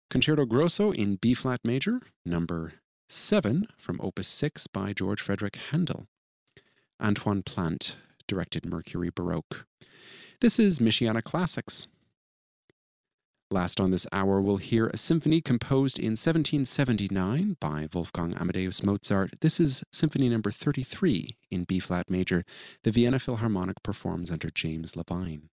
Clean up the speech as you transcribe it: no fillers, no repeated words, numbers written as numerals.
Concerto Grosso in B-flat major, number 7 from Opus 6 by George Frederick Handel. Antoine Plant directed Mercury Baroque. This is Michiana Classics. Last on this hour, we'll hear a symphony composed in 1779 by Wolfgang Amadeus Mozart. This is Symphony number 33 in B-flat major. The Vienna Philharmonic performs under James Levine.